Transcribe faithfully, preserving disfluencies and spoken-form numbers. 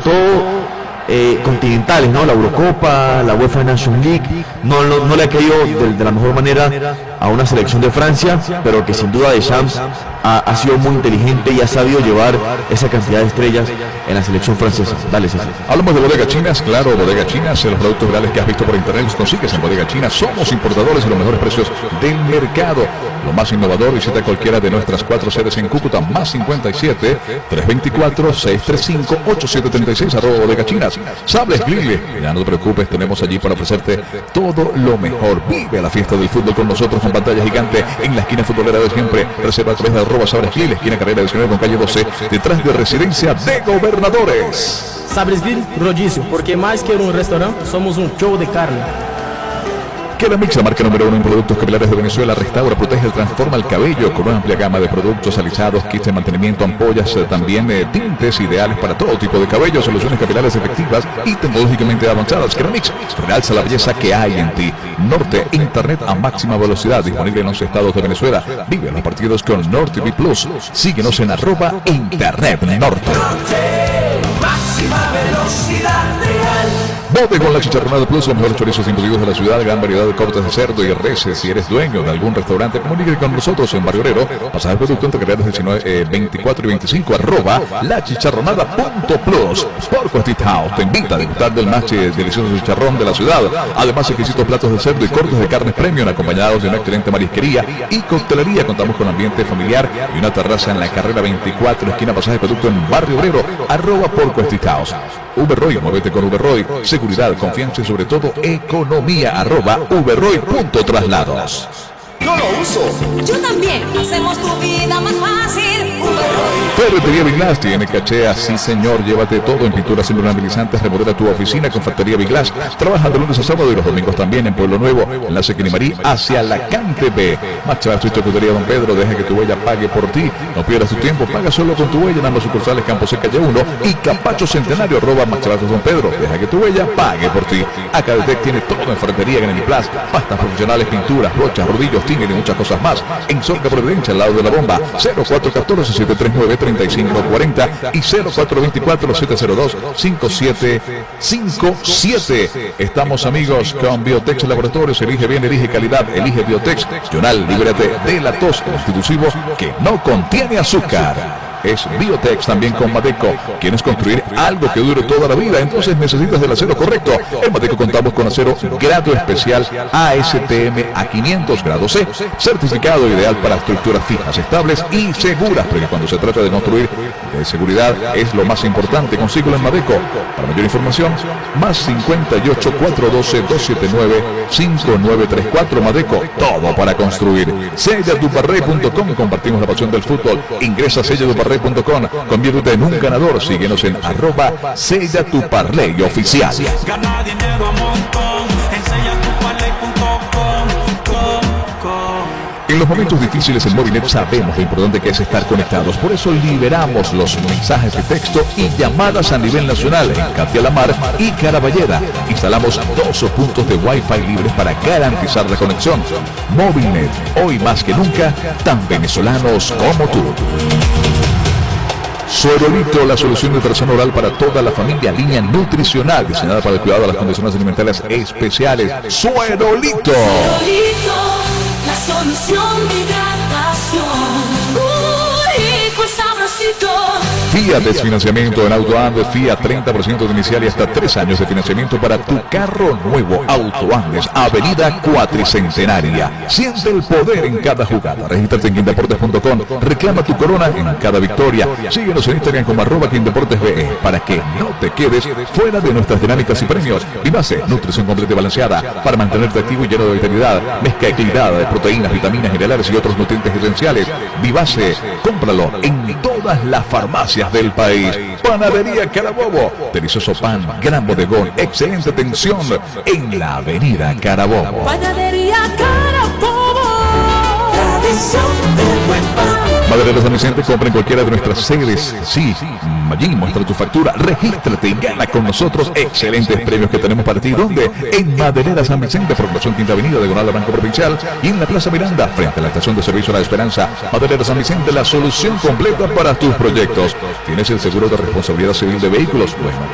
todo eh, continentales, ¿no? La Eurocopa, la UEFA Nations League, no, no, no le ha caído de, de la mejor manera a una selección de Francia, pero que sin duda Deschamps ha, ha sido muy inteligente y ha sabido llevar esa cantidad de estrellas en la selección francesa. Dale, César. Hablamos de Bodega Chinas, claro, Bodega Chinas, los productos reales que has visto por internet los consigues en Bodega China. Somos importadores de los mejores precios del mercado. Lo más innovador, visita cualquiera de nuestras cuatro sedes en Cúcuta, más cincuenta y siete, trescientos veinticuatro, seiscientos treinta y cinco, ochocientos setenta y seis, arroba Bodega Chinas. Sables Grille, ya no te preocupes, tenemos allí para ofrecerte todo lo mejor. Vive la fiesta del fútbol con nosotros con pantalla gigante en la esquina futbolera de siempre. Reserva a través de arroba Sables Grille, esquina carrera diecinueve con calle doce, detrás de Residencia de Gobernadores. Sablesville Rodízio, porque más que un restaurante, somos un show de carne. Keramix, la marca número uno en productos capilares de Venezuela, restaura, protege y transforma el cabello con una amplia gama de productos alisados, kits de mantenimiento, ampollas, eh, también eh, tintes ideales para todo tipo de cabello, soluciones capilares efectivas y tecnológicamente avanzadas. Keramix realza la belleza que hay en ti. Norte, internet a máxima velocidad, disponible en once estados de Venezuela. Vive los partidos con Norte T V Plus. Síguenos en arroba internet norte. Máxima velocidad real. Bodegón La Chicharronada Plus, los mejores chorizos incluidos de la ciudad, gran variedad de cortes de cerdo y reses. Si eres dueño de algún restaurante, comuníquete con nosotros en Barrio Obrero, pasaje producto entre carreras diecinueve, eh, veinticuatro y veinticinco, arroba la chicharronada punto plus. Porco Street House te invita a disfrutar del más eh, delicioso chicharrón de la ciudad. Además, exquisitos platos de cerdo y cortes de carnes premium, acompañados de una excelente marisquería y coctelería. Contamos con ambiente familiar y una terraza en la carrera veinticuatro, esquina pasaje producto en Barrio Obrero, arroba Porco Street House. Uberroy, muévete con Uberroy. Seguridad, confianza y sobre todo economía, arroba uberroy.traslados. Yo lo uso. Yo también. Hacemos tu vida más fácil. Ferretería Biglass tiene caché, sí señor, llévate todo en pinturas impermeabilizantes, remodela tu oficina con Ferretería Biglass. Trabaja de lunes a sábado y los domingos también en Pueblo Nuevo, enlace Quinimarí hacia la Cante B. Marcha tu Escudería Don Pedro, deja que tu huella pague por ti. No pierdas tu tiempo, paga solo con tu huella en ambos sucursales Campo Seca Calle uno y Campacho Centenario, arroba Marchalatos Don Pedro. Deja que tu huella pague por ti. Acadetec tiene todo en Ferretería Graneliplas, pastas profesionales, pinturas, brochas, rodillos, tigres y muchas cosas más. En Sorca Providencia, al lado de la bomba, cero cuatro uno cuatro, siete tres nueve, tres cinco cuatro cero y cero cuatro dos cuatro, siete cero dos, cinco siete cinco siete. Estamos amigos con Biotex Laboratorios. Elige bien, elige calidad, elige Biotex. Jonal, líbrate de la tos, constitutivo que no contiene azúcar. Es Biotex, también con Madeco. ¿Quieres construir algo que dure toda la vida? Entonces necesitas del acero correcto. En Madeco contamos con acero grado especial A S T M A quinientos grado C, certificado ideal para estructuras fijas, estables y seguras, porque cuando se trata de construir de seguridad es lo más importante. Consíguelo en Madeco. Para mayor información, más cincuenta y ocho, cuatrocientos doce, doscientos setenta y nueve, cincuenta y nueve treinta y cuatro. Madeco, todo para construir. sella tu parrey punto com, compartimos la pasión del fútbol. Ingresa a sella tu parrey punto com, conviértete en un ganador. Síguenos en arroba sella tu parley oficial. Gana dinero a montón en sella tu parley punto com. En los momentos difíciles en Movinet sabemos lo importante que es estar conectados. Por eso liberamos los mensajes de texto y llamadas a nivel nacional en Catia La Mar y Caraballeda. Instalamos dos puntos de Wi-Fi libres para garantizar la conexión. Movinet, hoy más que nunca, tan venezolanos como tú. Suerolito, la solución de hidratación oral para toda la familia, línea nutricional diseñada para el cuidado de las condiciones alimentarias especiales. Suerolito. Suerolito, la solución de hidratación. Uy, rico y sabrosito. Fiat Desfinanciamiento en Auto Andes, Fiat treinta por ciento de inicial y hasta tres años de financiamiento para tu carro nuevo. Auto Andes, Avenida Cuatricentenaria. Siente el poder en cada jugada. Regístrate en quindeportes punto com. Reclama tu corona en cada victoria. Síguenos en Instagram como arroba quindeportesbe para que no te quedes fuera de nuestras dinámicas y premios. Vivase, nutrición completa y balanceada para mantenerte activo y lleno de vitalidad. Mezcla equilibrada de proteínas, vitaminas, minerales y otros nutrientes esenciales. Vivase, cómpralo en todas las farmacias del país. Panadería Carabobo, delicioso pan, gran bodegón, excelente atención en la avenida Carabobo. Panadería Carabobo, tradición del buen pan. Madereros San Vicente, compra en cualquiera de nuestras sedes. Sí, allí muestra tu factura, regístrate y gana con nosotros excelentes premios que tenemos para ti. ¿Dónde? En Madereras San Vicente, Proclamación Quinta Avenida, Diagonal Banco Provincial, y en la Plaza Miranda, frente a la estación de servicio La Esperanza. Madereras San Vicente, la solución completa para tus proyectos. ¿Tienes el seguro de responsabilidad civil de vehículos? Bueno,